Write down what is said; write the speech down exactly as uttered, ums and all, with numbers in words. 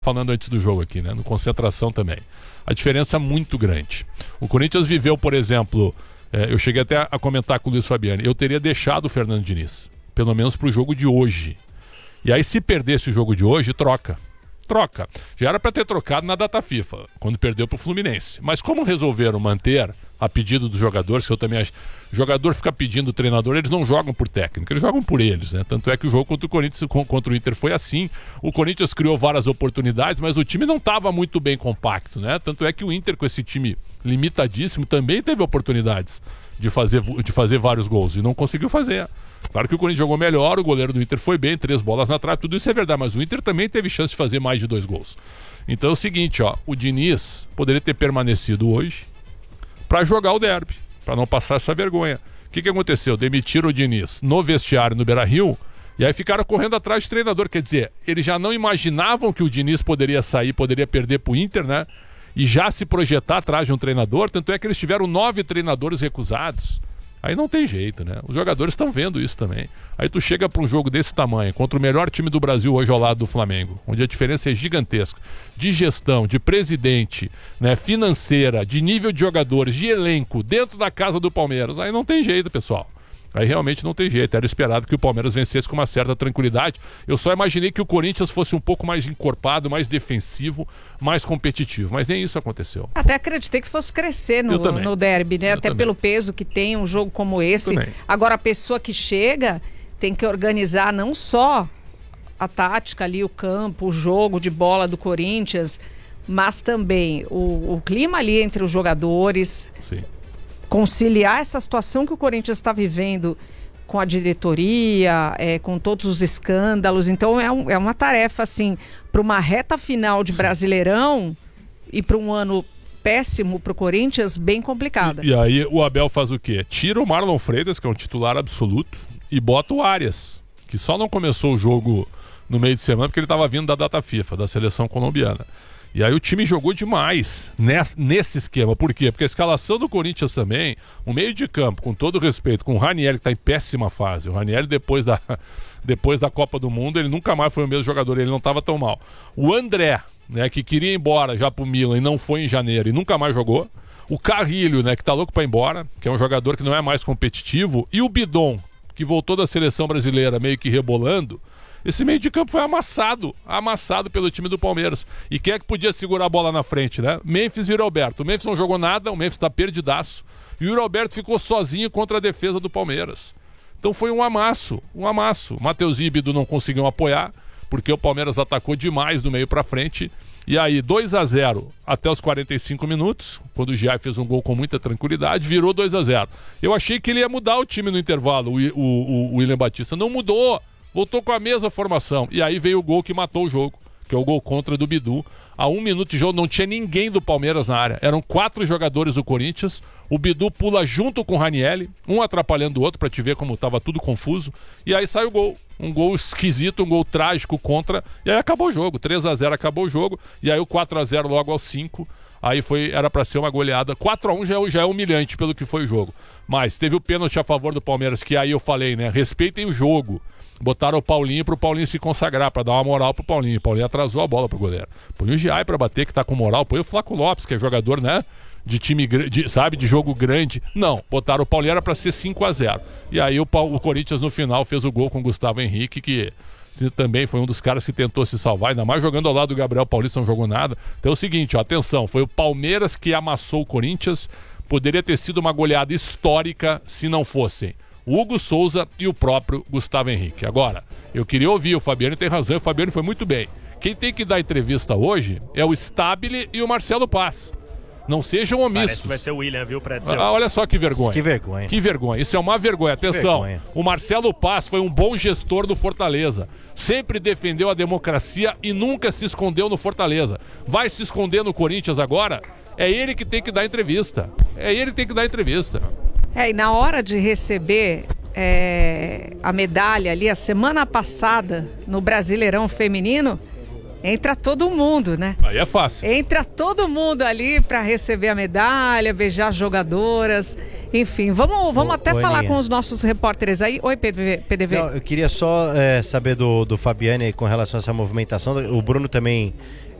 falando antes do jogo aqui, né? No Concentração também. A diferença é muito grande. O Corinthians viveu, por exemplo, é, eu cheguei até a comentar com o Luiz Fabiani, eu teria deixado o Fernando Diniz, pelo menos pro jogo de hoje. E aí, se perdesse o jogo de hoje, troca. Troca. Já era para ter trocado na data FIFA, quando perdeu pro Fluminense. Mas como resolveram manter a pedido dos jogadores, que eu também acho, o jogador fica pedindo o treinador, eles não jogam por técnica, eles jogam por eles, né? Tanto é que o jogo contra o Corinthians, contra o Inter foi assim. O Corinthians criou várias oportunidades, mas o time não estava muito bem compacto, né? Tanto é que o Inter, com esse time limitadíssimo, também teve oportunidades de fazer, de fazer vários gols e não conseguiu fazer. Claro que o Corinthians jogou melhor, o goleiro do Inter foi bem, três bolas na trave, tudo isso é verdade, mas o Inter também teve chance de fazer mais de dois gols. Então é o seguinte, ó, o Diniz poderia ter permanecido hoje para jogar o derby, para não passar essa vergonha. O que, que aconteceu? Demitiram o Diniz no vestiário no Beira-Rio e aí ficaram correndo atrás de treinador. Quer dizer, eles já não imaginavam que o Diniz poderia sair, poderia perder pro Inter, né? E já se projetar atrás de um treinador, tanto é que eles tiveram nove treinadores recusados. Aí não tem jeito, né? Os jogadores estão vendo isso também. Aí tu chega para um jogo desse tamanho, contra o melhor time do Brasil hoje ao lado do Flamengo, onde a diferença é gigantesca, de gestão, de presidente, né, financeira, de nível de jogadores, de elenco, dentro da casa do Palmeiras. Aí não tem jeito, pessoal. Aí realmente não tem jeito. Era esperado que o Palmeiras vencesse com uma certa tranquilidade. Eu só imaginei que o Corinthians fosse um pouco mais encorpado, mais defensivo, mais competitivo. Mas nem isso aconteceu. Até acreditei que fosse crescer no, no derby, né? Eu Até também. Pelo peso que tem um jogo como esse. Agora, a pessoa que chega tem que organizar não só a tática ali, o campo, o jogo de bola do Corinthians, mas também o, o clima ali entre os jogadores. Sim. Conciliar essa situação que o Corinthians está vivendo com a diretoria, é, com todos os escândalos. Então é, um, é uma tarefa, assim, para uma reta final de Brasileirão e para um ano péssimo para o Corinthians, bem complicada. E, e aí o Abel faz o quê? Tira o Marlon Freitas, que é um titular absoluto, e bota o Arias, que só não começou o jogo no meio de semana porque ele estava vindo da data FIFA, da seleção colombiana. E aí o time jogou demais nesse esquema. Por quê? Porque a escalação do Corinthians também, o meio de campo, com todo respeito, com o Ranieri, que está em péssima fase. O Ranieri, depois da, depois da Copa do Mundo, ele nunca mais foi o mesmo jogador, ele não estava tão mal. O André, né, que queria ir embora já pro Milan e não foi em janeiro e nunca mais jogou. O Carrilho, né, que tá louco para ir embora, que é um jogador que não é mais competitivo. E o Bidon, que voltou da seleção brasileira meio que rebolando. Esse meio de campo foi amassado, amassado pelo time do Palmeiras. E quem é que podia segurar a bola na frente, né? Memphis e o Roberto. O Memphis não jogou nada, o Memphis tá perdidaço. E o Roberto ficou sozinho contra a defesa do Palmeiras. Então foi um amasso, um amasso. Matheus Íbido não conseguiu apoiar, porque o Palmeiras atacou demais do meio pra frente. E aí, dois a zero até os quarenta e cinco minutos, quando o Giai fez um gol com muita tranquilidade, virou dois a zero. Eu achei que ele ia mudar o time no intervalo, o, o, o, o William Batista. Não mudou. Voltou com a mesma formação. E aí veio o gol que matou o jogo, que é o gol contra do Bidu. A um minuto de jogo não tinha ninguém do Palmeiras na área. Eram quatro jogadores do Corinthians. O Bidu pula junto com o Ranieri, um atrapalhando o outro, pra te ver como estava tudo confuso. E aí sai o gol. Um gol esquisito, um gol trágico contra. E aí acabou o jogo. três a zero acabou o jogo. E aí o quatro a zero logo aos cinco. Aí foi, era pra ser uma goleada. quatro a um já é, já é humilhante pelo que foi o jogo. Mas teve o pênalti a favor do Palmeiras, que aí eu falei, né? Respeitem o jogo. Botaram o Paulinho pro Paulinho se consagrar, pra dar uma moral pro Paulinho. O Paulinho atrasou a bola pro goleiro. Põe o Giai pra bater, que tá com moral. Põe o Flaco Lopes, que é jogador, né? De time, de, sabe, de jogo grande. Não, botaram o Paulinho, era pra ser cinco a zero. E aí o, o Corinthians no final fez o gol com o Gustavo Henrique, que também foi um dos caras que tentou se salvar, ainda mais jogando ao lado do Gabriel Paulista, não jogou nada. Então é o seguinte, ó, atenção, foi o Palmeiras que amassou o Corinthians. Poderia ter sido uma goleada histórica se não fossem o Hugo Souza e o próprio Gustavo Henrique. Agora, eu queria ouvir, o Fabiano tem razão, o Fabiano foi muito bem. Quem tem que dar entrevista hoje é o Stabile e o Marcelo Paz. Não sejam omissos. Parece que vai ser o William, viu, Predson? Ah, olha só que vergonha. Que vergonha. Que vergonha. Isso é uma vergonha. Atenção, vergonha. O Marcelo Paz foi um bom gestor do Fortaleza. Sempre defendeu a democracia e nunca se escondeu no Fortaleza. Vai se esconder no Corinthians agora? É ele que tem que dar entrevista. É ele que tem que dar entrevista. É, e na hora de receber é, a medalha ali, a semana passada, no Brasileirão Feminino, entra todo mundo, né? Aí é fácil. Entra todo mundo ali para receber a medalha, beijar as jogadoras. Enfim, vamos, vamos ô, até ô, falar Aninha. com os nossos repórteres aí. Oi, P D V. Não, eu queria só é, saber do, do Fabiani com relação a essa movimentação. O Bruno também